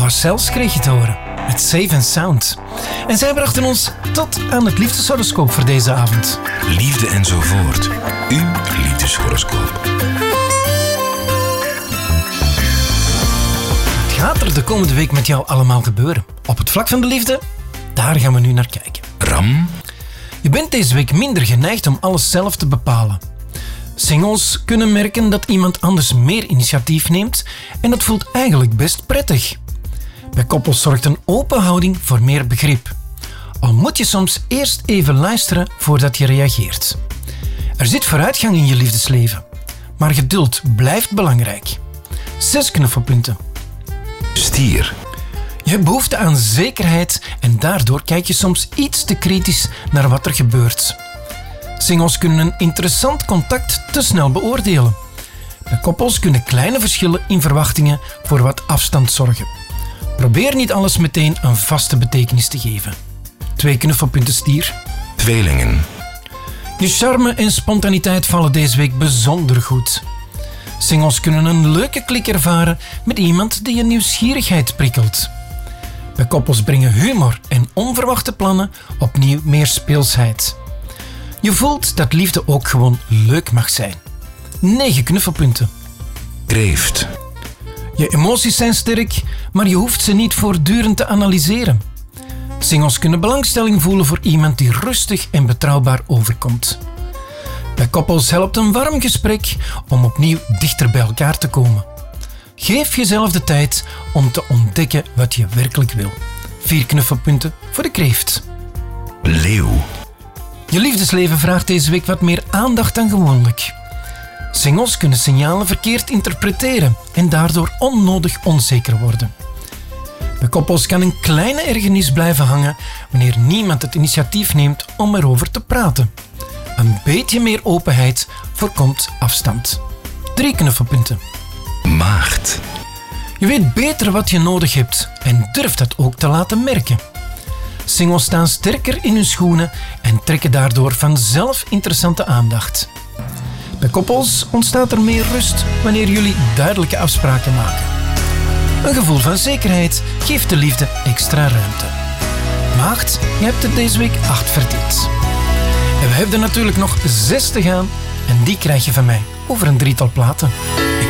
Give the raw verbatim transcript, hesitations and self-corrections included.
Lascelles kreeg je te horen met Safe and Sound. En zij brachten ons tot aan het liefdeshoroscoop voor deze avond. Liefde enzovoort. Uw liefdeshoroscoop. Wat gaat er de komende week met jou allemaal gebeuren? Op het vlak van de liefde? Daar gaan we nu naar kijken. Ram. Je bent deze week minder geneigd om alles zelf te bepalen. Singles kunnen merken dat iemand anders meer initiatief neemt en dat voelt eigenlijk best prettig. Bij koppels zorgt een open houding voor meer begrip. Al moet je soms eerst even luisteren voordat je reageert. Er zit vooruitgang in je liefdesleven, maar geduld blijft belangrijk. Zes knuffelpunten. Stier. Je hebt behoefte aan zekerheid en daardoor kijk je soms iets te kritisch naar wat er gebeurt. Singles kunnen een interessant contact te snel beoordelen. Bij koppels kunnen kleine verschillen in verwachtingen voor wat afstand zorgen. Probeer niet alles meteen een vaste betekenis te geven. Twee knuffelpunten, stier. Tweelingen. Je charme en spontaniteit vallen deze week bijzonder goed. Singles kunnen een leuke klik ervaren met iemand die je nieuwsgierigheid prikkelt. Bij koppels brengen humor en onverwachte plannen opnieuw meer speelsheid. Je voelt dat liefde ook gewoon leuk mag zijn. Negen knuffelpunten. Kreeft. Je emoties zijn sterk, maar je hoeft ze niet voortdurend te analyseren. Singles kunnen belangstelling voelen voor iemand die rustig en betrouwbaar overkomt. Bij koppels helpt een warm gesprek om opnieuw dichter bij elkaar te komen. Geef jezelf de tijd om te ontdekken wat je werkelijk wil. Vier knuffelpunten voor de kreeft. Leeuw. Je liefdesleven vraagt deze week wat meer aandacht dan gewoonlijk. Singles kunnen signalen verkeerd interpreteren en daardoor onnodig onzeker worden. Bij koppels kan een kleine ergernis blijven hangen wanneer niemand het initiatief neemt om erover te praten. Een beetje meer openheid voorkomt afstand. Drie knuffelpunten. Maagd. Je weet beter wat je nodig hebt en durft dat ook te laten merken. Singles staan sterker in hun schoenen en trekken daardoor vanzelf interessante aandacht. Bij koppels ontstaat er meer rust wanneer jullie duidelijke afspraken maken. Een gevoel van zekerheid geeft de liefde extra ruimte. Maagd, je hebt er deze week acht verdiend. En we hebben er natuurlijk nog zes te gaan en die krijg je van mij over een drietal platen.